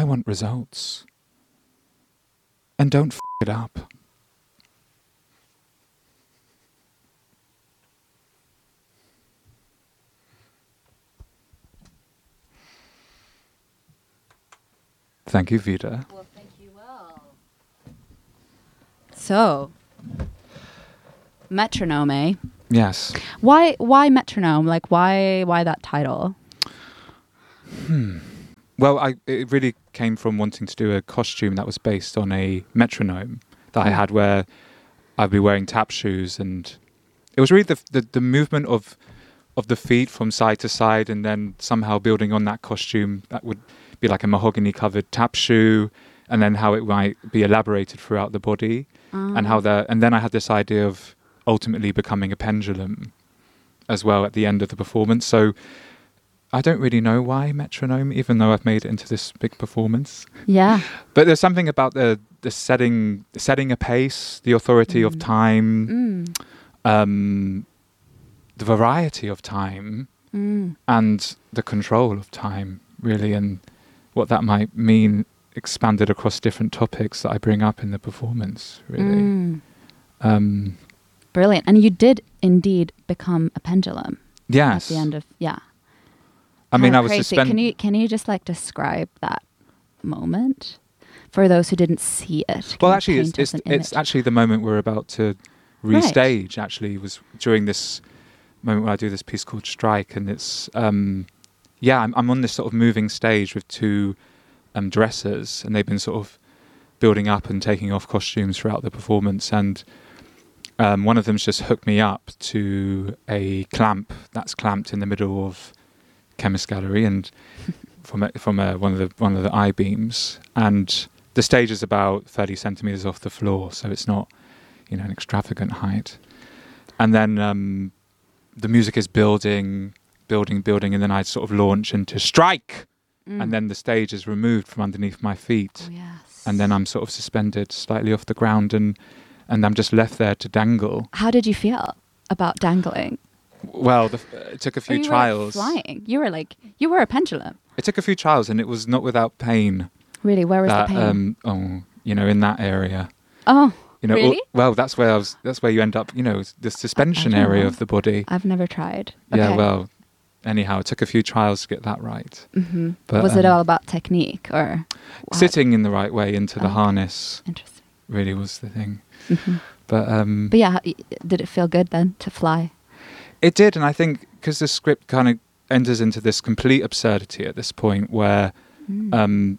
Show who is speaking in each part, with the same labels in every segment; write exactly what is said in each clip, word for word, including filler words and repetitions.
Speaker 1: I want results. And don't f*** it up. Thank you, Vida.
Speaker 2: Well, thank you, well. So, metronome, eh?
Speaker 1: Yes.
Speaker 2: Why why metronome? Like, why why that title?
Speaker 1: Hmm. Well, I, it really came from wanting to do a costume that was based on a metronome that I had, where I'd be wearing tap shoes, and it was really the, the the movement of of the feet from side to side, and then somehow building on that costume that would be like a mahogany covered tap shoe, and then how it might be elaborated throughout the body,
Speaker 2: Um,
Speaker 1: and how the and then I had this idea of ultimately becoming a pendulum as well at the end of the performance. So I don't really know why metronome, even though I've made it into this big performance.
Speaker 2: Yeah.
Speaker 1: But there's something about the the setting setting a pace, the authority
Speaker 2: Mm.
Speaker 1: of time,
Speaker 2: Mm.
Speaker 1: um, the variety of time,
Speaker 2: Mm.
Speaker 1: and the control of time, really, and what that might mean expanded across different topics that I bring up in the performance, really.
Speaker 2: Mm.
Speaker 1: Um,
Speaker 2: Brilliant. And you did indeed become a pendulum
Speaker 1: yes.
Speaker 2: at the end of, yeah.
Speaker 1: I mean,
Speaker 2: Kinda
Speaker 1: I was
Speaker 2: crazy.
Speaker 1: suspended.
Speaker 2: Can you can you just like describe that moment for those who didn't see it? Can
Speaker 1: Well,
Speaker 2: you
Speaker 1: actually, it's
Speaker 2: paint us
Speaker 1: it's,
Speaker 2: an
Speaker 1: it's
Speaker 2: image?
Speaker 1: actually the moment we're about to
Speaker 2: Right.
Speaker 1: restage. Actually, was during this moment when I do this piece called Strike, and it's um, yeah, I'm, I'm on this sort of moving stage with two um, dressers, and they've been sort of building up and taking off costumes throughout the performance, and um, one of them's just hooked me up to a clamp that's clamped in the middle of Chemist Gallery, and from a, from a, one of the one of the I beams, and the stage is about thirty centimeters off the floor, so it's not, you know, an extravagant height. And then um, the music is building, building, building, and then I sort of launch into Strike,
Speaker 2: Mm.
Speaker 1: and then the stage is removed from underneath my feet,
Speaker 2: Oh, yes.
Speaker 1: and then I'm sort of suspended slightly off the ground, and and I'm just left there to dangle.
Speaker 2: How did you feel about dangling?
Speaker 1: Well, the, it took a
Speaker 2: Or
Speaker 1: few
Speaker 2: you
Speaker 1: trials.
Speaker 2: were flying. You were like, you were a pendulum.
Speaker 1: It took a few trials, and it was not without pain.
Speaker 2: Really? Where was
Speaker 1: that,
Speaker 2: the pain?
Speaker 1: Um, oh, you know, in that area.
Speaker 2: oh,
Speaker 1: You know,
Speaker 2: really?
Speaker 1: al- well, that's where I was. That's where you end up. You know, the suspension
Speaker 2: I don't
Speaker 1: area
Speaker 2: know.
Speaker 1: of the body.
Speaker 2: I've never tried.
Speaker 1: Yeah.
Speaker 2: Okay.
Speaker 1: Well, anyhow, it took a few trials to get that right.
Speaker 2: hmm
Speaker 1: But,
Speaker 2: was it
Speaker 1: um,
Speaker 2: all about technique or what?
Speaker 1: Sitting in the right way into the
Speaker 2: Okay.
Speaker 1: harness
Speaker 2: Interesting.
Speaker 1: really was the thing.
Speaker 2: hmm
Speaker 1: But um,
Speaker 2: But yeah, y- did it feel good then to fly?
Speaker 1: it did, and I think because the script kind of enters into this complete absurdity at this point, where
Speaker 2: Mm.
Speaker 1: um,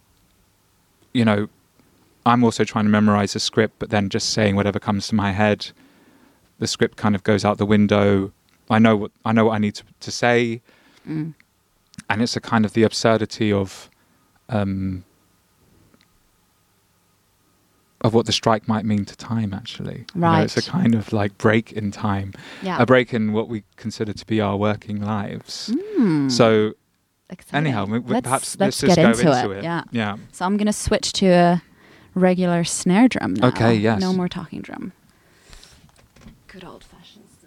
Speaker 1: you know, I'm also trying to memorize the script, but then just saying whatever comes to my head. The script kind of goes out the window. I know what I know what I need to, to say,
Speaker 2: Mm.
Speaker 1: and it's a kind of the absurdity of um, of what the strike might mean to time. Actually, You know, it's a
Speaker 2: Right.
Speaker 1: kind of like break in time,
Speaker 2: Yeah.
Speaker 1: a break in what we consider to be our working lives.
Speaker 2: Mm.
Speaker 1: So
Speaker 2: Exciting.
Speaker 1: anyhow, we, we-
Speaker 2: let's,
Speaker 1: perhaps
Speaker 2: let's,
Speaker 1: let's,
Speaker 2: get
Speaker 1: just go
Speaker 2: into,
Speaker 1: into
Speaker 2: it.
Speaker 1: it.
Speaker 2: Yeah.
Speaker 1: Yeah.
Speaker 2: So I'm gonna switch to a regular snare drum now.
Speaker 1: Okay, yes.
Speaker 2: No more talking drum. Good old fashioned